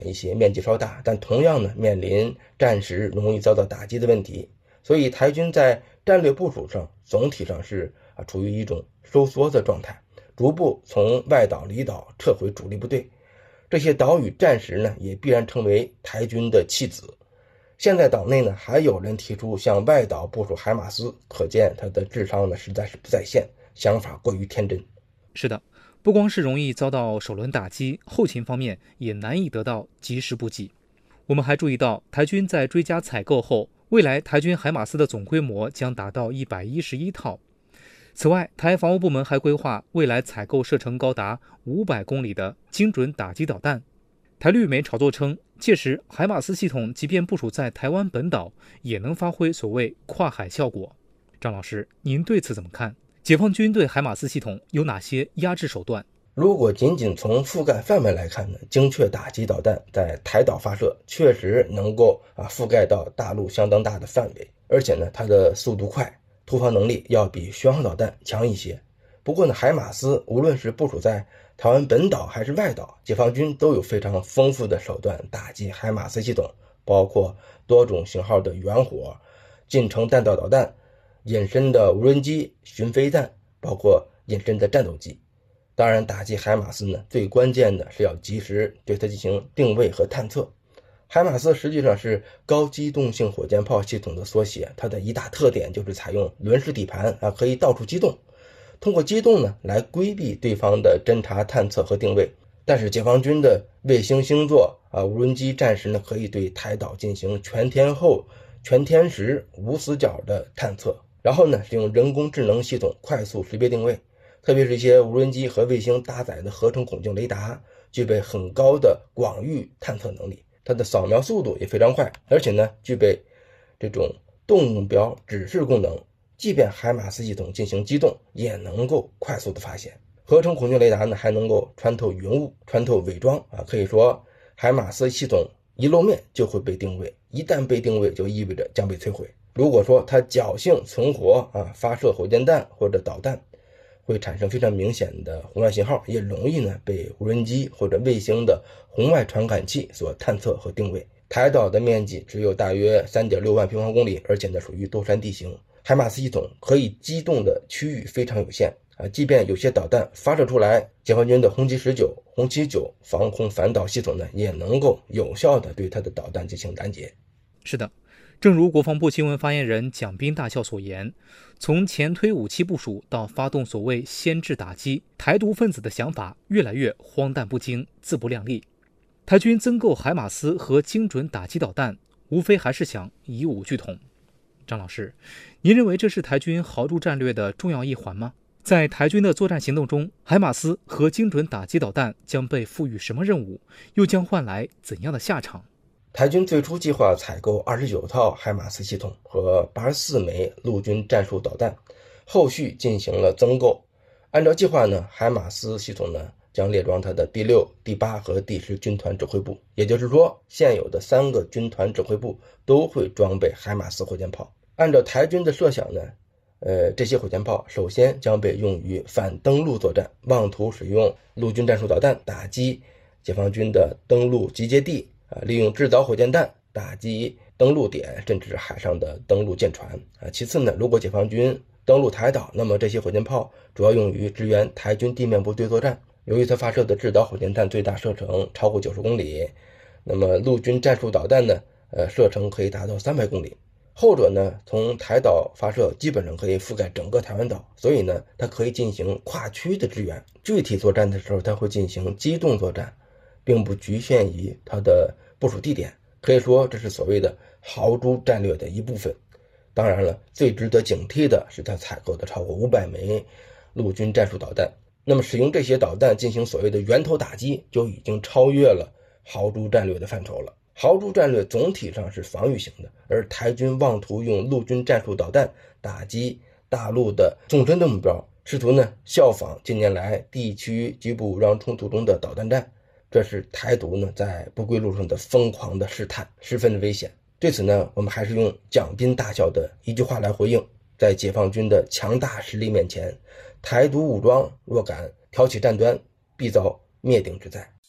一些面积稍大，但同样呢面临战时容易遭到打击的问题。所以台军在战略部署上总体上是处于一种收缩的状态，逐步从外岛离岛撤回主力部队。这些岛屿战时呢也必然成为台军的弃子。现在岛内呢还有人提出向外岛部署海马斯，可见他的智商呢实在是不在线，想法过于天真。 是的，不光是容易遭到首轮打击，后勤方面也难以得到及时补给。我们还注意到，台军在追加采购后，未来台军海马斯的总规模将达到111套。此外，台防务部门还规划未来采购射程高达500公里的精准打击导弹。台绿媒炒作称，届时海马斯系统即便部署在台湾本岛，也能发挥所谓跨海效果。张老师，您对此怎么看？解放军对海马斯系统有哪些压制手段？ 如果仅仅从覆盖范围来看呢，精确打击导弹在台岛发射确实能够覆盖到大陆相当大的范围，而且呢它的速度快，突防能力要比巡航导弹强一些。不过呢，海马斯无论是部署在台湾本岛还是外岛，解放军都有非常丰富的手段打击海马斯系统，包括多种型号的远火、近程弹道导弹、隐身的无人机、巡飞弹，包括隐身的战斗机。当然，打击海马斯呢，最关键的是要及时对它进行定位和探测。海马斯实际上是高机动性火箭炮系统的缩写，它的一大特点就是采用轮式底盘可以到处机动，通过机动呢来规避对方的侦察探测和定位。但是解放军的卫星星座无人机战时呢，可以对台岛进行全天候、全天时、无死角的探测，然后呢使用人工智能系统快速识别定位。特别是一些无人机和卫星搭载的合成孔径雷达，具备很高的广域探测能力，它的扫描速度也非常快，而且呢具备这种动目标指示功能，即便海马斯系统进行机动也能够快速的发现。合成孔径雷达呢还能够穿透云雾、穿透伪装可以说海马斯系统一露面就会被定位，一旦被定位就意味着将被摧毁。如果说它侥幸存活发射火箭弹或者导弹，会产生非常明显的红外信号，也容易呢被无人机或者卫星的红外传感器所探测和定位。台岛的面积只有大约 3.6 万平方公里，而且呢属于多山地形，海马斯系统可以机动的区域非常有限即便有些导弹发射出来，解放军的轰击19、轰击9防空反导系统呢也能够有效的对它的导弹进行拦截。 是的，正如国防部新闻发言人蒋斌大校所言，从前推武器部署到发动所谓先制打击，台独分子的想法越来越荒诞不经、自不量力。台军增购海马斯和精准打击导弹，无非还是想以武拒统。张老师，您认为这是台军豪猪战略的重要一环吗？在台军的作战行动中，海马斯和精准打击导弹将被赋予什么任务，又将换来怎样的下场？ 台军最初计划采购29套海马斯系统和84枚陆军战术导弹，后续进行了增购。按照计划呢，海马斯系统呢将列装它的第6、第8和第10军团指挥部，也就是说，现有的3个军团指挥部都会装备海马斯火箭炮。按照台军的设想呢，这些火箭炮首先将被用于反登陆作战，妄图使用陆军战术导弹打击解放军的登陆集结地，利用制导火箭弹打击登陆点，甚至海上的登陆舰船。其次呢，如果解放军登陆台岛，那么这些火箭炮主要用于支援台军地面部队作战。由于它发射的制导火箭弹最大射程超过90公里，那么陆军战术导弹呢，射程可以达到300公里。后者呢，从台岛发射基本上可以覆盖整个台湾岛，所以呢，它可以进行跨区的支援。具体作战的时候，它会进行机动作战，并不局限于它的部署地点，可以说这是所谓的豪猪战略的一部分。当然了，最值得警惕的是它采购的超过500枚陆军战术导弹。那么使用这些导弹进行所谓的源头打击，就已经超越了豪猪战略的范畴了。豪猪战略总体上是防御型的，而台军妄图用陆军战术导弹打击大陆的纵深的目标，试图呢效仿近年来地区局部武装冲突中的导弹战，这是台独呢在不归路上的疯狂的试探，十分的危险。对此呢，我们还是用蒋斌大校的一句话来回应：在解放军的强大实力面前，台独武装若敢挑起战端，必遭灭顶之灾。